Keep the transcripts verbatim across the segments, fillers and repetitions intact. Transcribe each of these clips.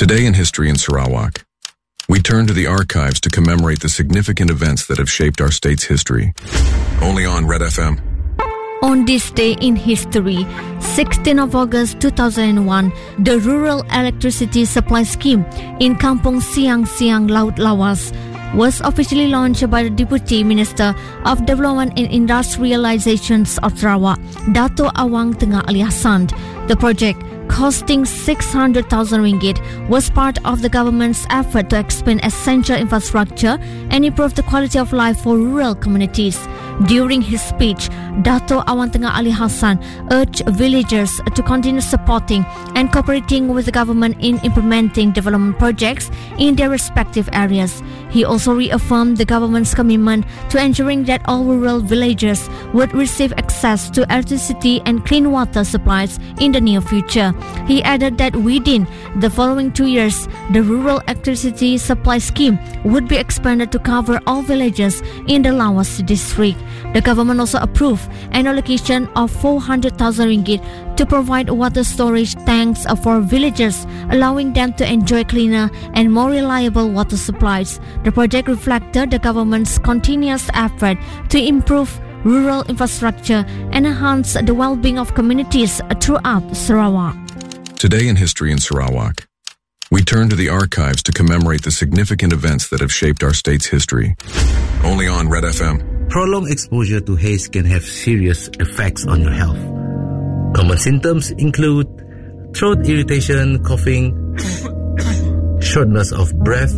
Today in History in Sarawak, we turn to the archives to commemorate the significant events that have shaped our state's history. Only on Red F M. On this day in history, sixteenth of August two thousand one, the Rural Electricity Supply Scheme in Kampung Siang Siang, Laut Lawas was officially launched by the Deputy Minister of Development and Industrializations of Sarawak, Dato' Awang Tengah Ali Hassan. The project, costing six hundred thousand ringgit, was part of the government's effort to expand essential infrastructure and improve the quality of life for rural communities. During his speech, Dato' Awang Tengah Ali Hassan urged villagers to continue supporting and cooperating with the government in implementing development projects in their respective areas. He also reaffirmed the government's commitment to ensuring that all rural villagers would receive access to electricity and clean water supplies in the near future. He added that within the following two years, the Rural Electricity Supply Scheme would be expanded to cover all villages in the Lawas district. The government also approved an allocation of four hundred thousand ringgit to provide water storage tanks for villagers, allowing them to enjoy cleaner and more reliable water supplies. The project reflected the government's continuous effort to improve rural infrastructure and enhance the well-being of communities throughout Sarawak. Today in History in Sarawak, we turn to the archives to commemorate the significant events that have shaped our state's history. Only on Red F M. Prolonged exposure to haze can have serious effects on your health. Common symptoms include throat irritation, coughing, shortness of breath,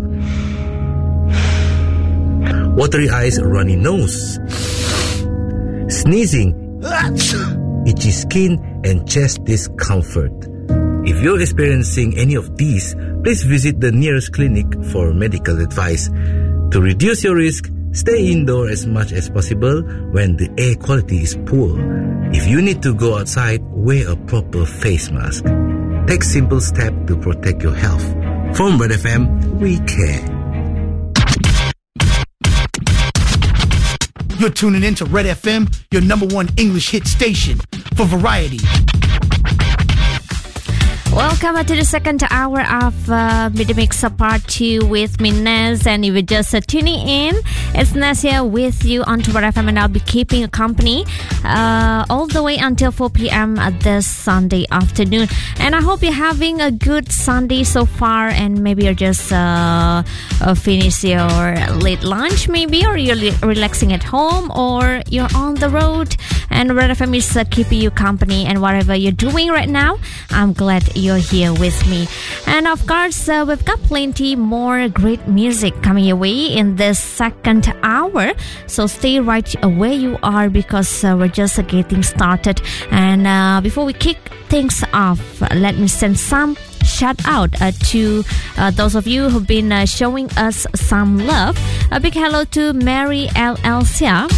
watery eyes, runny nose, sneezing, itchy skin, and chest discomfort. If you're experiencing any of these, please visit the nearest clinic for medical advice. To reduce your risk, stay indoors as much as possible when the air quality is poor. If you need to go outside, wear a proper face mask. Take simple steps to protect your health. From Red F M, we care. You're tuning in to Red F M, your number one English hit station for variety. Welcome to the second hour of uh, Mid Mix Part two with me, Nez. And if you're just uh, tuning in, it's Nez here with you on Red F M, and I'll be keeping you company uh, all the way until four p.m. this Sunday afternoon. And I hope you're having a good Sunday so far, and maybe you're just uh, uh, finished your late lunch, maybe, or you're li- relaxing at home, or you're on the road, and Red F M is uh, keeping you company. And whatever you're doing right now, I'm glad you're here with me. And of course, uh, we've got plenty more great music coming your way in this second hour, so stay right where you are, because uh, we're just uh, getting started. And uh, before we kick things off, uh, let me send some shout out uh, to uh, those of you who've been uh, showing us some love. A big hello to Mary L. Elsia,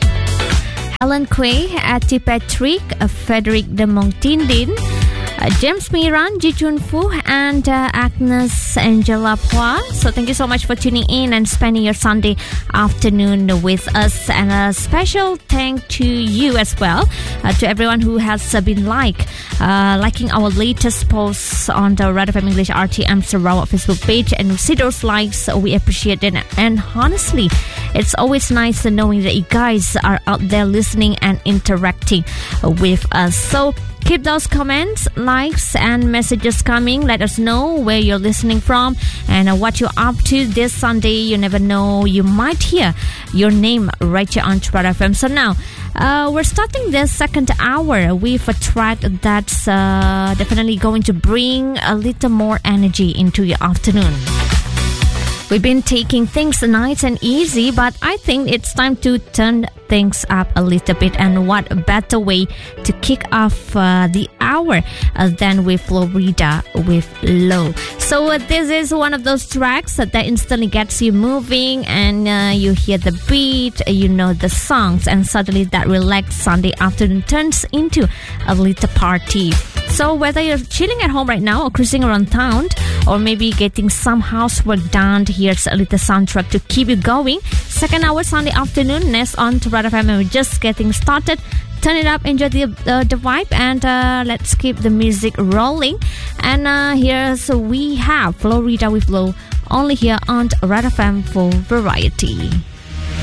Helen Quay, Ati Patrick, uh, Frederick de Montindin, Uh, James Miran, Ji Chun Fu, and uh, Agnes Angela Pua. So thank you so much for tuning in and spending your Sunday afternoon with us. And a special thank to you as well, uh, to everyone who has uh, been like uh, liking our latest posts on the Red F M English R T M Sarawak Facebook page. And we see those likes, we appreciate it. And honestly, it's always nice knowing that you guys are out there listening and interacting with us. So keep those comments, likes, and messages coming. Let us know where you're listening from and uh, what you're up to this Sunday. You never know, you might hear your name right here on Red F M. So now, uh, we're starting this second hour with a track that's uh, definitely going to bring a little more energy into your afternoon. We've been taking things nice and easy, but I think it's time to turn things up a little bit. And what better way to kick off uh, the hour uh, than with Florida with Low. So uh, this is one of those tracks that instantly gets you moving, and uh, you hear the beat, you know the songs, and suddenly that relaxed Sunday afternoon turns into a little party. So whether you're chilling at home right now or cruising around town, or maybe getting some housework done, here's a little soundtrack to keep you going. Second hour Sunday afternoon, Nest on to Red F M, and we're just getting started. turn it up, enjoy the uh, the vibe, and uh, let's keep the music rolling. And uh, here's we have Florida with Flow, only here on Red F M for Variety.